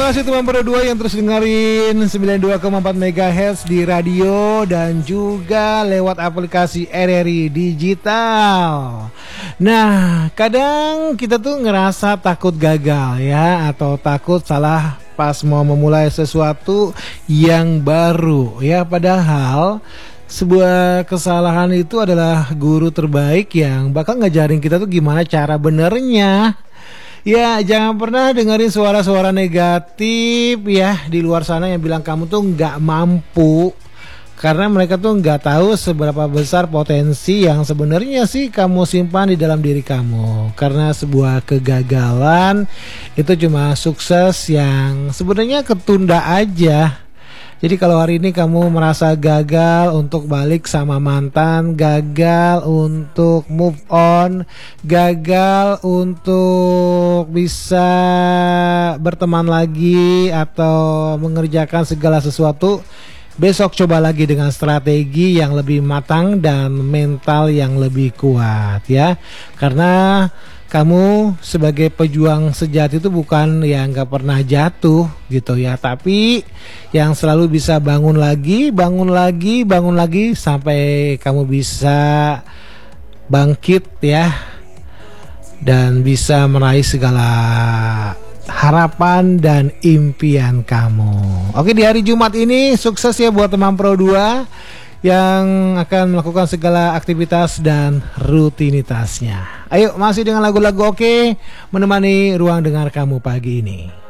Terima kasih teman berdua yang terus dengerin 92,4 MHz di radio dan juga lewat aplikasi RRI Digital. Nah, kadang kita tuh ngerasa takut gagal ya, atau takut salah pas mau memulai sesuatu yang baru ya. Padahal sebuah kesalahan itu adalah guru terbaik yang bakal ngajarin kita tuh gimana cara benernya. Ya, jangan pernah dengerin suara-suara negatif ya di luar sana yang bilang kamu tuh nggak mampu, karena mereka tuh nggak tahu seberapa besar potensi yang sebenarnya sih kamu simpan di dalam diri kamu. Karena sebuah kegagalan itu cuma sukses yang sebenarnya ketunda aja. Jadi kalau hari ini kamu merasa gagal untuk balik sama mantan, gagal untuk move on, gagal untuk bisa berteman lagi atau mengerjakan segala sesuatu, besok coba lagi dengan strategi yang lebih matang dan mental yang lebih kuat ya. Karena kamu sebagai pejuang sejati itu bukan yang gak pernah jatuh gitu ya, tapi yang selalu bisa bangun lagi sampai kamu bisa bangkit ya, dan bisa meraih segala harapan dan impian kamu. Oke, di hari Jumat ini sukses ya buat teman Pro 2 yang akan melakukan segala aktivitas dan rutinitasnya. Ayo, masih dengan lagu-lagu oke menemani ruang dengar kamu pagi ini.